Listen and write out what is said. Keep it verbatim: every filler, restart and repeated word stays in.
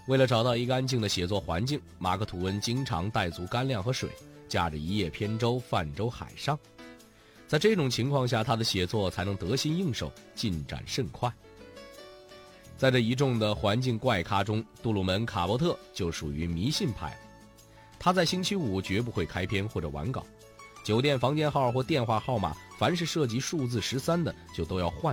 为了找到一个安静的写作环境，马克·吐温经常带足干粮和水，驾着一叶扁舟泛舟海上。在这种情况下，他的写作才能得心应手，进展甚快。在这一众的环境怪咖中，杜鲁门·卡伯特就属于迷信派。他在星期五绝不会开篇或者完稿，酒店房间号或电话号码，凡是涉及数字十三的，就都要换